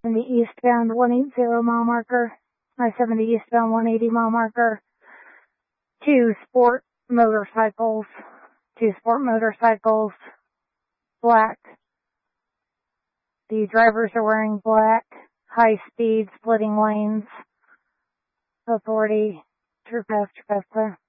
in the eastbound 180 mile marker, I-70 eastbound 180 mile marker. Two sport motorcycles, black. The drivers are wearing black, high speed, splitting lanes. Authority, true pass clear.